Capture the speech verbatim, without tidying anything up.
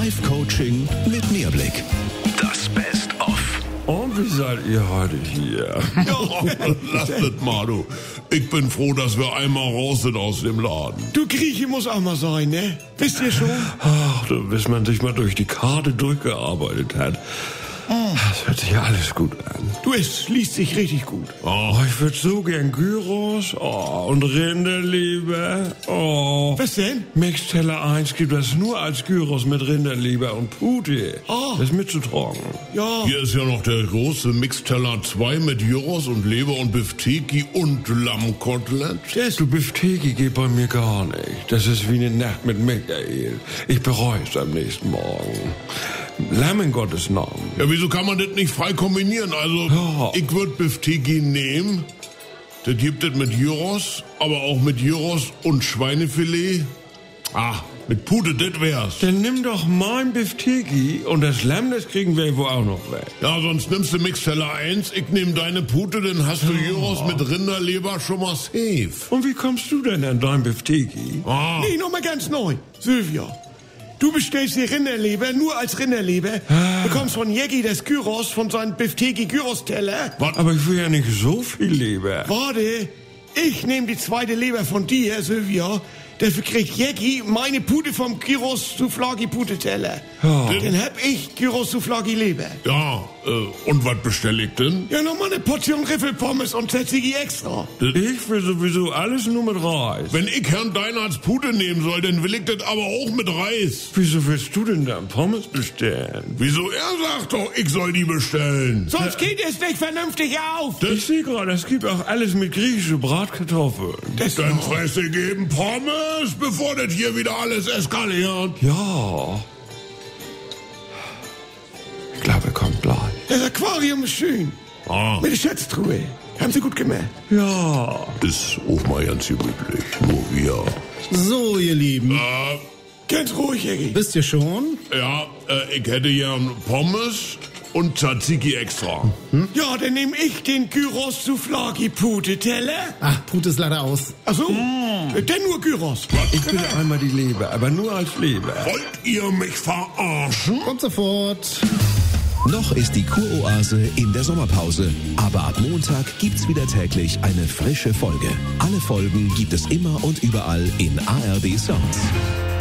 Live-Coaching mit Mehrblick. Das Best-of. Und wie seid ihr heute hier? Ja, lass das mal, du. Ich bin froh, dass wir einmal raus sind aus dem Laden. Du, Grieche muss auch mal sein, ne? Wisst ihr schon? Ach, du, bis man sich mal durch die Karte durchgearbeitet hat. Das hört sich ja alles gut an. Du, es liest sich richtig gut. Oh, ich würde so gern Gyros oh, und Rinderleber. Oh. Was denn? Mixteller eins gibt es nur als Gyros mit Rinderleber und Pute. Oh. Das ist mit zu trocken. Ja. Hier ist ja noch der große Mixteller zwei mit Gyros und Leber und Bifteki und Lammkotelett. Das, Du, Bifteki geht bei mir gar nicht. Das ist wie eine Nacht mit Michael. Ich bereue es am nächsten Morgen. Lamm in Gottes Namen. Ja, wieso kann man das nicht frei kombinieren? Also, Ja. ich würde Bifteki nehmen. Das gibt es mit Gyros, aber auch mit Gyros und Schweinefilet. Ah, mit Pute, das wär's. Dann nimm doch mein Bifteki und das Lamm, das kriegen wir wohl auch noch weg. Ja, sonst nimmst du Mixteller eins, ich nehm deine Pute, dann hast du Gyros mit Rinderleber schon mal safe. Und wie kommst du denn an dein Bifteki? Ah, nee, noch mal ganz neu. Sylvia, du bestellst die Rinderleber nur als Rinderleber, bekommst von Jeggi das Gyros von seinem Bifteki-Gyros-Teller. Aber ich will ja nicht so viel Leber. Warte, ich nehme die zweite Leber von dir, Sylvia. Dafür kriegt Jeggi meine Pute vom Gyros Souflaki Puteteller. Ja. Dann hab ich Gyros Souflaki Leber. ja, äh, und was bestell ich denn? Ja, nochmal eine Portion Riffelpommes und Tzatziki extra. Ich will sowieso alles nur mit Reis. Wenn ich Herrn Deinerts Pute nehmen soll, dann will ich das aber auch mit Reis. Wieso willst du denn dann Pommes bestellen? Wieso? Er sagt doch, ich soll die bestellen. Sonst geht es nicht vernünftig auf. Ich sehe gerade, es gibt auch alles mit griechische Bratkartoffeln. Das Dann fresse ich eben Pommes, bevor das hier wieder alles eskaliert. Ja. Ich glaube, er kommt gleich. Das Aquarium ist schön. Ah, Mit der Schatztruhe. Haben sie gut gemacht. Ja. ist auch mal ganz gemütlich. Nur wir. So, ihr Lieben. Äh, Ganz ruhig, Jeggi. Wisst ihr schon? ja, äh, ich hätte gern Pommes und Tzatziki extra. Ja, dann nehme ich den Gyros Souflaki Puteteller. Ach, Pute ist leider aus. Ach so, dann nur Gyros. Ich will einmal die Leber, aber nur als Leber. Wollt ihr mich verarschen? Kommt sofort. Noch ist die Kuroase in der Sommerpause, aber ab Montag gibt's wieder täglich eine frische Folge. Alle Folgen gibt es immer und überall in A R D Sounds.